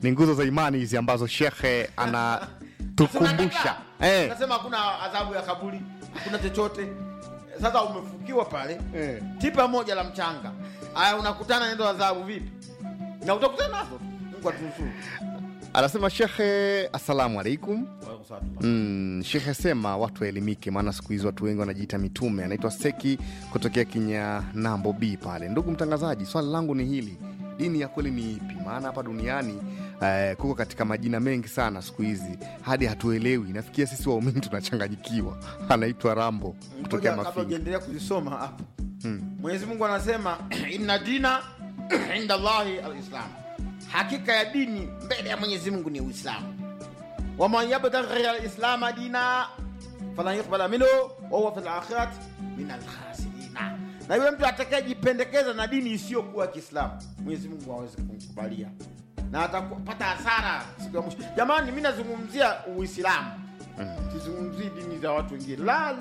Ni nguzo za imani hizi ambazo shekhe anatukumbusha. Nasema hakuna adhabu ya kaburi, hakuna chochote. Sasa umefukiwa pale, tipa moja la mchanga. Haya, unakutana ndio adhabu vipi? Na utakutana nazo. Mungu atunusuru. Anasema shekhe, assalamu alaikum. Shekhe sema watu waelimike, maana siku hizo watu wengi wanajiita mitume. Anaitwa Seki kutokea Kinyanambo B pale. Ndugu mtangazaji, swali langu ni hili. Dini ya kweli ni ipi? Maana hapa duniani kuko katika majina mengi sana siku hizi hadi hatuelewi. Nafikia sisi waumini tunachanganyikiwa. Anaitwa Rambo kutokea Mafinga. Kabla uendelea kuzisoma hapo. Mwenyezi Mungu anasema inna dina inda Allahi al-Islam. Hakika ya dini mbele ya Mwenyezi Mungu ni Uislamu. Wa man yabtaghi al-Islam dina falan yuqbala minhu wa huwa fil akhirati min al-khasirin. Na yule mtu atakayejipendekeza na dini isiyokuwa Kiislamu, Mwenyezi Mungu hawezi kumkubalia na atapata hasara siku ya mwisho. Jamani, mimi nazungumzia Uislamu. Sizungumzii dini za watu wengine. La.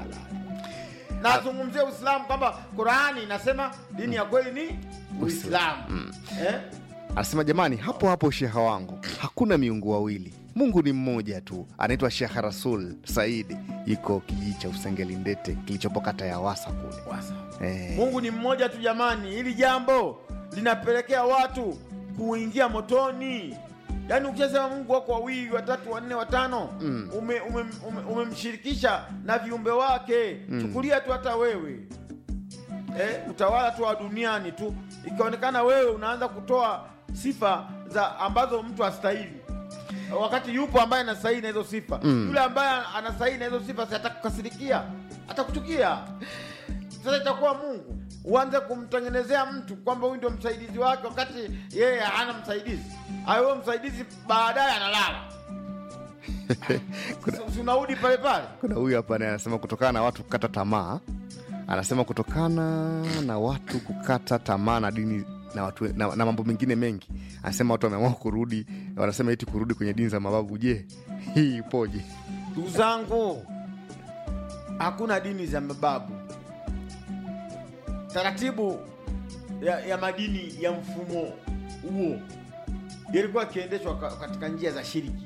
Nazungumzia Uislamu kwamba Qur'ani inasema dini ya kweli ni Uislamu. Anasema jamani, hapo sheha wangu, hakuna miungu wawili. Mungu ni mmoja tu. Anaitwa Sheikh Rasul Said, yuko kijiji cha Usengeli Ndete kilichopo kata ya Wasa kule. Mungu ni mmoja tu jamani. Hili jambo linapelekea watu kuingia motoni. Yaani ukisema Mungu wako wawili, watatu, wanne, watano, umemshirikisha na viumbe wake. Chukulia tu hata wewe. Utawala tu wa duniani tu, ikaonekana wewe unaanza kutoa sifa za ambazo mtu hastahili, wakati yupo ambaye anastahili na hizo sifa. Yule ambaye anastahili na hizo sifa atakukasirikia, atakuchukia. Sasa itakuwa Mungu uanze kumtengenezea mtu kwamba huyu ndio msaidizi wake, wakati yeye hana msaidizi. Hayo msaidizi baadaye analala. Unarudi pale pale. Kuna huyu hapa anasema kutokana na watu kukata tamaa. Anasema kutokana na watu kukata tamaa na dini na watu na mambo mengine mengi. Anasema watu wameamua kurudi, wanasema eti kurudi kwenye dini za mababu. Je, hii ipoje? Ndugu zangu, hakuna dini za mababu. Taratibu ya madini ya mfumo huo yalikuwa kiendeshwa katika njia za shiriki.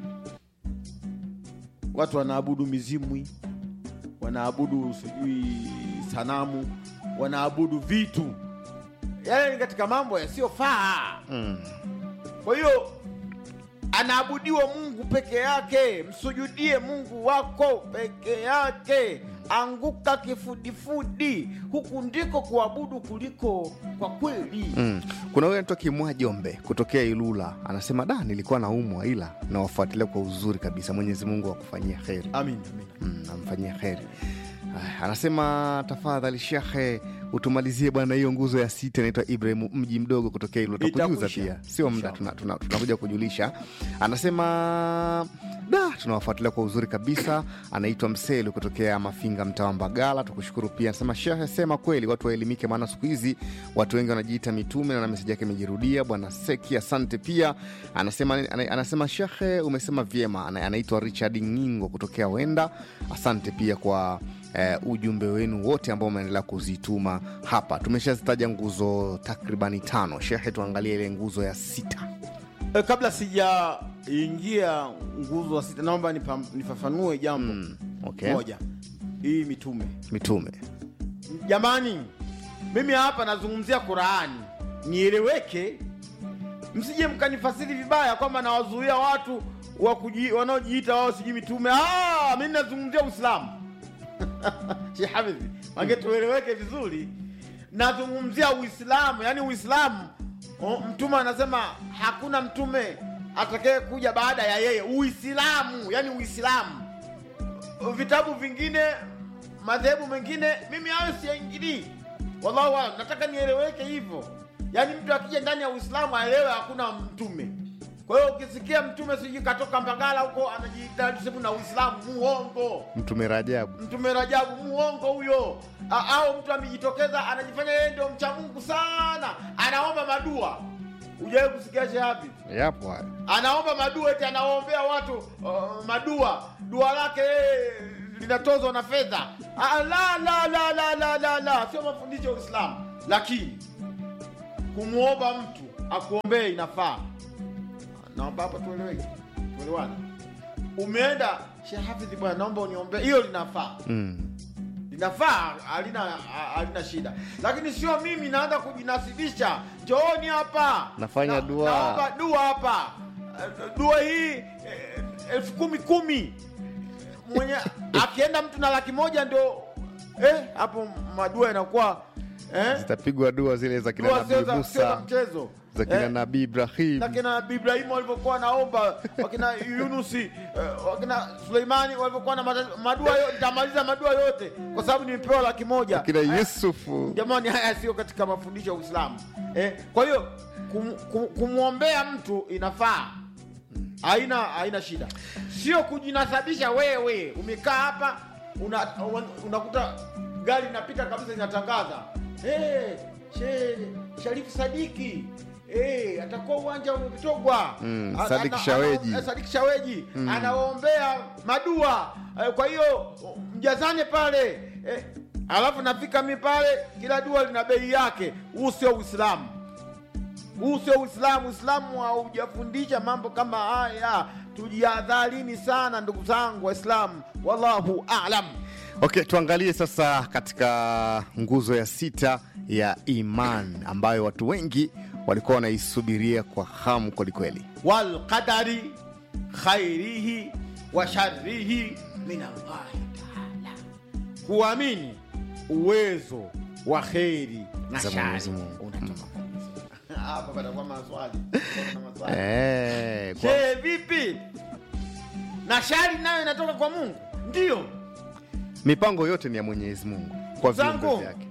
Watu wanaabudu mizimwi, wanaabudu sijui sanamu, wanaabudu vitu. Yale ni katika mambo yasiyofaa. Kwa hiyo anaabudiwa Mungu peke yake. Msujudie Mungu wako peke yake. Anguka kifudifudi. Huku ndiko kuabudu kuliko kwa kweli. Kuna wewe mtu Kimwa Jombe kutokea Ilula. Anasema nilikuwa naumwa ila na wafuatilia kwa uzuri kabisa. Mwenyezi Mungu akufanyie kheri. Amin. Amfanyie kheri. Anasema tafadhali shekhe utumalizie bwana hiyo nguzo ya 6. Inaitwa Ibrahim Mji Mdogo kutokea Ilula. Tutakujuza pia. Sio muda tunakuja kujulisha. Anasema tunawafuatilia kwa uzuri kabisa. Anaitwa Mselu kutokea Mafinga mtaa wa Mbagala. Tukushukuru pia. Anasema shekhe sema kweli watu waelimike, maana siku hizi watu wengi wanajiita mitume na message yake imejirudia. Bwana Seki asante pia. Anasema shekhe umesema vyema. Anaitwa Richard Ngingo kutokea Wenda. Asante pia kwa ujumbe wenu wote ambao umeendelea kuzituma hapa. Tumeshazitaja nguzo takribani 5. Shekhe tuangalie ile nguzo ya 6. Kabla sijaingia nguzo ya 6, naomba nifafanue jambo moja. Hii mitume. Jamani, mimi hapa nazungumzia Qur'ani. Nieleweke. Msije mkanifasiri vibaya kwamba nawazuia watu wanaojiita wao sijui mitume. Mimi nazungumzia Uislamu. Sheikh Hafidh, wangetueleweke vizuri. Nazungumzia Uislamu, yani Uislamu. Mtume anasema hakuna mtume atakaye kuja baada ya yeye. Uislamu, yani Uislamu. Vitabu vingine, madhehebu mengine, mimi hayo siingilii. Wallahu nataka nieleweke hivyo. Yani mtu akija ndani ya Uislamu aelewe hakuna mtume. Kwa hiyo ukisikia mtume siji katoka Mbagala huko anajiita na Uislamu, muongo. Mtume Rajabu muongo huyo. Au mtu amejitokeza anajifanya yeye ndio mcha Mungu sana, anaomba madua. Ujaye kusikia Shehabi? Yapo hayo. Anaomba madua, eti anaombea watu madua. Dua lake linatozwa na fedha. La. Sio mafundisho ya Uislamu. Lakini kumuomba mtu akuombee inafaa. naomba hapa tuelewane. Umeenda Sheikh Hafidh, bwana naomba uniombee, hiyo linafaa. Linafaa, halina shida. Lakini sio mimi naanza kujinasibisha, njooni hapa nafanya dua, naomba dua hapa, dua hii 10,000 mwenye akienda mtu na 100,000 ndio hapo madua yanakuwa zitapigwa dua zile za kina Nabii Musa, mchezo za kina Nabii Ibrahim, na kina Nabii Ibrahim walivyokuwa naomba, wakina Yunusi, wakina Suleimani walivyokuwa na madua yote. Nitamaliza madua yote kwa sababu nimepewa 100,000. kina Yusufu. Jamani, haya sio katika mafundisho ya Uislamu. Kwa hiyo kumwombea mtu inafaa, haina shida. Sio kujinasabisha wewe umekaa hapa unakuta gari linapita kabisa linatangaza Sharifu Sadiki atakuwa uwanja wa Vitogwa, Sadiki Shaweji anaombea madua, kwa hiyo mjazane pale, alafu nafika mimi pale, kila dua lina bei yake. Huu sio Uislamu. Uislamu haujafundisha mambo kama haya. Tujihadharini sana ndugu zangu Waislamu, wallahu a'lam. Okay, tuangalie sasa katika nguzo ya 6 ya iman ambayo watu wengi walikuwa wanaisubiria kwa hamu kwelikweli. Wal qadari khairihi wa sharrihi min Allah ta'ala, kuamini uwezo wa khairi na shari unatoka hapa. Baada ya maswali vipi na shari nayo inatoka kwa Mungu? Ndio, mipango yote ni ya Mwenyezi Mungu kwa viumbe vyake.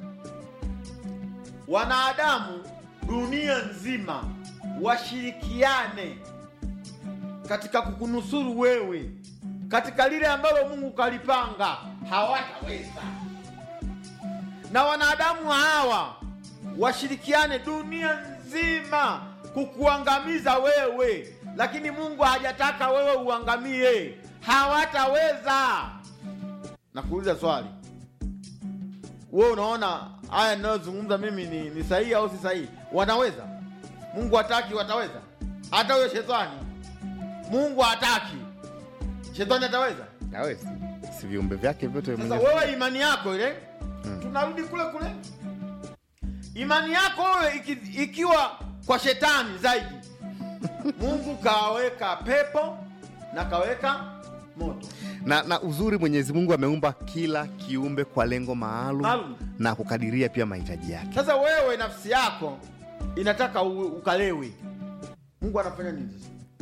Wanadamu dunia nzima washirikiane katika kukunusuru wewe katika lile ambalo Mungu kalipanga, hawataweza. Na wanadamu hawa washirikiane dunia nzima kukuangamiza wewe, lakini Mungu hajataka wewe uangamie, hawataweza. Na kuuliza swali, wewe unaona haya ninayozungumza mimi ni sahihi au si sahihi? Wanaweza? Mungu hataki, wataweza? Hata huyo shetani Mungu hataki, shetani ataweza? Hawezi, si viumbe vyake vyote. Sasa wewe imani yako ile, tunarudi kule imani yako wewe ikiwa kwa shetani zaidi. Mungu kaweka pepo na kaweka moto. Na uzuri Mwenyezi Mungu ameumba kila kiumbe kwa lengo maalum na kukadiria pia mahitaji yake. Sasa wewe nafsi yako inataka ukalewe, Mungu anafanya nini?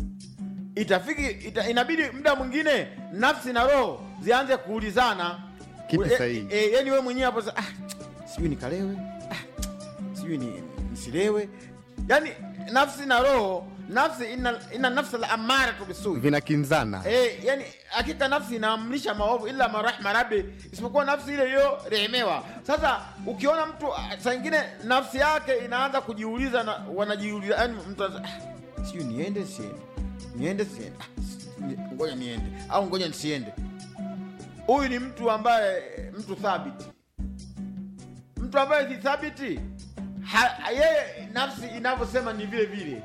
Inabidi muda mwingine nafsi na roho zianze kuulizana kipi sahihi. Yani wewe mwenyewe hapo sijui nikalewe, sijui nisilewe. Yani nafsi na roho, nafsi ina nafsi al-amara bisu, vinakinzana. Yani hakika nafsi inaamrisha maovu ila marahma rabbi, isipokuwa nafsi ile hiyo rehemewa. Sasa ukiona mtu saa nyingine nafsi yake inaanza kujiuliza, na wanajiuliza, yani mtu sijui niende siende, ngoja niende au ngoja nisiende. Huyu ni mtu ambaye thabiti. Mtu ambaye si thabiti, yeye nafsi inavyosema ni vile vile.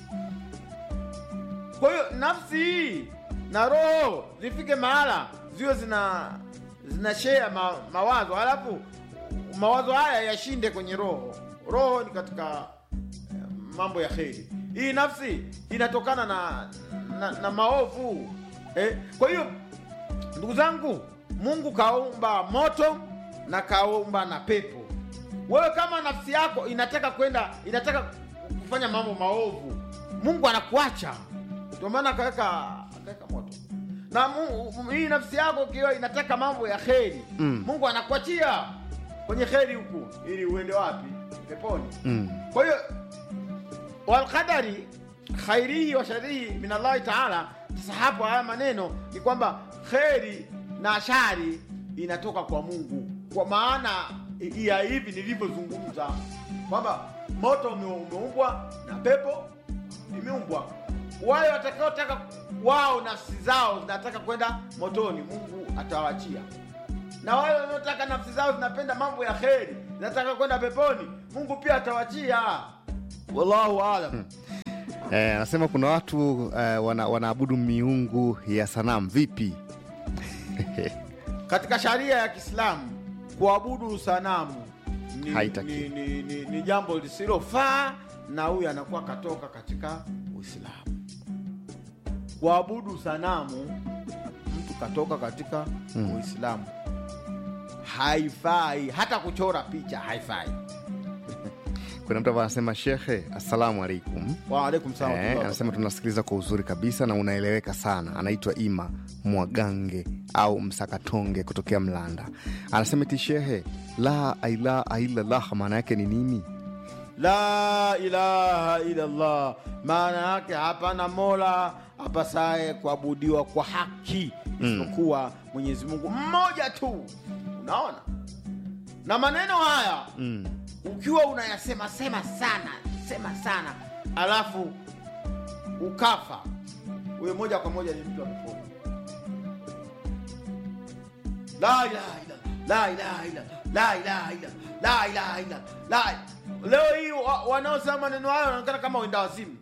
Kwa hiyo nafsi hii na roho zifike mahala ziwe zina share mawazo, halafu mawazo haya yashinde kwenye roho. Roho ni katika mambo ya kheri. Hii nafsi inatokana na maovu. Kwa hiyo ndugu zangu, Mungu kaumba moto na kaumba na pepo. Wewe kama nafsi yako inataka kufanya mambo maovu, Mungu anakuacha. Ndio maana akaweka moto. Na hii nafsi yako ikiwa inataka mambo ya kheri, Mungu anakuachia kwenye kheri huku ili uende wapi? Peponi. Kwa hiyo wal qadari khairihi wa sharrihi min Allah ta'ala. Sasa hapo haya maneno ni kwamba kheri na shari inatoka kwa Mungu, kwa maana ya hivi nilivyozungumza kwamba moto umeumbwa na pepo imeumbwa. Wale watakaotaka wao nafsi zao zinataka kwenda motoni, Mungu atawaachia. Na wale wanaotaka nafsi zao zinapenda mambo ya kheri, zinataka kwenda peponi, Mungu pia atawaachia. Wallahu aalam. Anasema kuna watu wanaabudu miungu ya sanamu vipi? Katika sharia ya Kiislamu kuabudu sanamu ni jambo lisilofaa, na huyu anakuwa katoka katika Uislamu. Kuabudu sanamu, mtu katoka katika Uislamu. Haifai hata kuchora picha, haifai. Kuna mtu anasema Shekhe, assalamu alaikum. Wa alaikum salaam. Anasema tunasikiliza kwa uzuri kabisa na unaeleweka sana. Anaitwa Ima Mwagange au Msakatonge kutokea Mlanda. Anasema Shehe, la ilaha illa Allah maana yake ni nini? La ilaha illa Allah maana yake hapana mola apasaye kuabudiwa kwa haki isipokuwa Mwenyezi Mungu mmoja tu. Unaona? Na maneno haya ukiwa unayasema sema sana alafu ukafa, wewe moja kwa moja ni mtu wa peponi. La ilaha illa la ilaha illa la ilaha illa la ilaha illa la. Leo hii wanaosema maneno hayo wanaonekana kama wenda wazimu.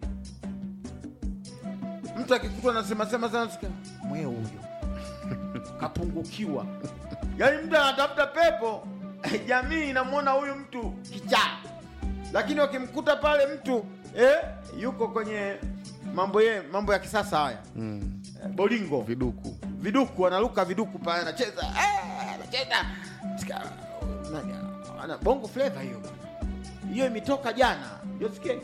Mtu akikutwa anasema sana sikia mweo huyo kapungukiwa. Yaani mtu anatafuta pepo, jamii inamwona huyu mtu kichaa. Lakini wakimkuta pale mtu yuko kwenye mambo ya kisasa haya. Bolingo, viduku analuka viduku pale anacheza. Ana bongo flavor hiyo. Hiyo imetoka jana. Ndio sikia.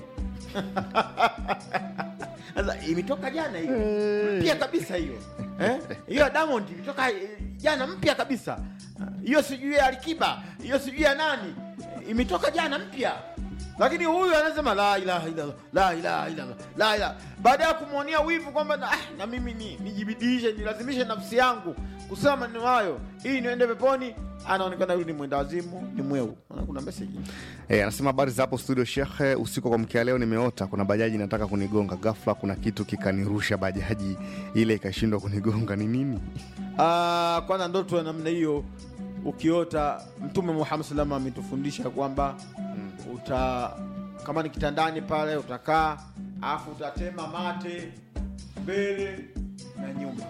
Sasa imetoka jana hiyo. Mpya kabisa hiyo. Hiyo Diamond imetoka jana mpya kabisa. Hiyo sijui ya Alikiba, hiyo sijui ya nani. Imetoka jana mpya. Lakini huyu anasema la ilaha illa la ilaha illa la ilaha. Baada ya kumuonea wivu kwamba na mimi nijibidishe, nilazimishe nafsi yangu kusema maneno hayo ili niende peponi, anaonekana yule ni mwenda wazimu, ni mweu. Kuna message. Anasema habari za hapo studio Shekhe, usiku kwa mkia leo nimeota kuna bajaji nataka kunigonga, ghafla kuna kitu kikanirusha bajaji ile ikashindwa kunigonga, ni nini? Kwanza ndoto ya namna hiyo ukiota, Mtume Muhammad sallallahu alaihi wasallam ametufundisha kwamba kama ni kitandani pale utakaa, afu utatema mate mbele na nyuma,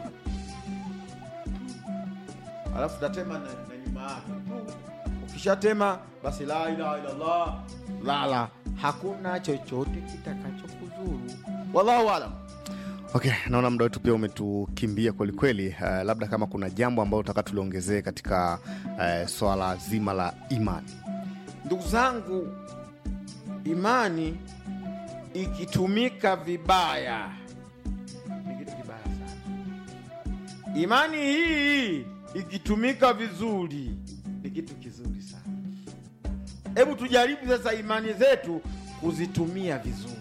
alafu utatema na nyuma yake. Ukishatema basi la ilaha illa Allah, lala, hakuna chochote kitakachokuzuru. Wallahu aalam. Okay, naona muda wetu pia umetukimbia kweli kweli. Labda kama kuna jambo ambalo unataka tuliongezee katika swala zima la imani. Ndugu zangu, imani ikitumika vibaya ni kitu kibaya sana. Imani hii ikitumika vizuri ni kitu kizuri sana. Hebu tujaribu sasa imani zetu kuzitumia vizuri.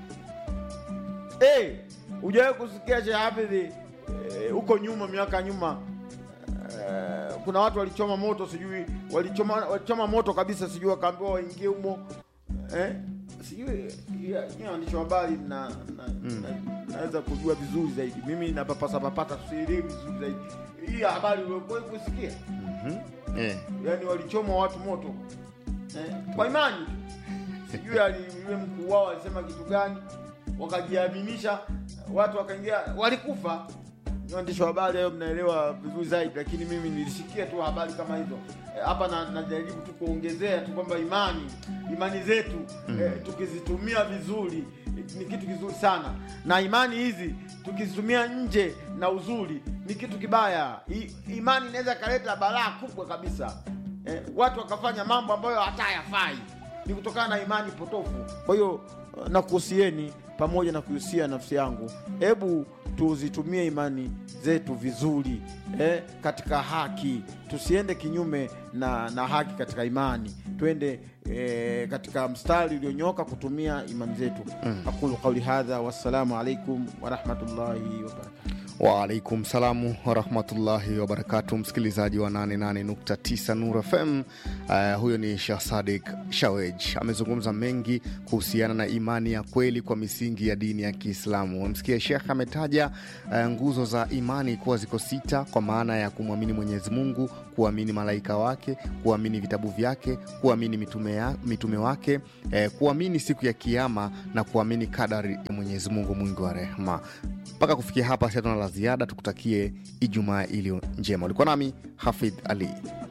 Hujawahi kusikia Sheikh Hafidh huko nyuma, miaka nyuma, kuna watu walichoma moto, sijui walichoma moto kabisa, sijui wakaambiwa waingie humo, sijui ni habari naweza kujua vizuri zaidi. Mimi napapasa sielewi vizuri zaidi hii habari uliokuwa kusikia. Yaani walichoma watu moto kwa imani. Sijui yule mkuu wao alisema kitu gani, wakajiaminisha, watu wakaingia, walikufa. Waandishi wa habari leo mnaelewa vizuri zaidi, lakini mimi nilisikia tu habari kama hizo. Hapa najaribu tu kuongezea tu kwamba imani zetu tukizitumia vizuri ni kitu kizuri sana, na imani hizi tukizitumia nje na uzuri ni kitu kibaya. Imani inaweza kaleta balaa kubwa kabisa. Watu wakafanya mambo ambayo hata hayafai, ni kutokana na imani potofu. Kwa hiyo nakuhusieni pamoja na kuhusia nafsi yangu, hebu tuzitumie imani zetu vizuri katika haki. Tusiende kinyume na haki katika imani. Twende katika mstari ulionyoka kutumia imani zetu. Aqulu qawli hadha, wassalamu alaikum wa rahmatullahi wa barakatuh. Wa alaikum salamu wa rahmatullahi wa barakatuh, msikilizaji wa 88.9 Nuru FM. Huyo ni Sheikh Sadiq Shawej. Amezungumza mengi kuhusiana na imani ya kweli kwa misingi ya dini ya Kiislamu. Msikia Sheikh ametaja nguzo za imani kuwa ziko 6, kwa maana ya kumwamini Mwenyezi Mungu, kuamini malaika wake, kuamini vitabu vyake, kuamini mitume wake, kuamini siku ya kiyama na kuamini kadari ya Mwenyezi Mungu mwingi wa rehema. Mpaka kufikia hapa sasa tuna la ziada, tukutakie Ijumaa iliyo njema. Ulikuwa nami Hafidh Ali.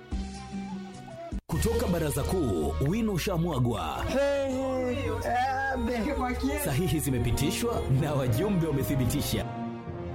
Kutoka baraza kuu, wino ushamwagwa. Sahihi zimepitishwa na wajumbe wamethibitisha.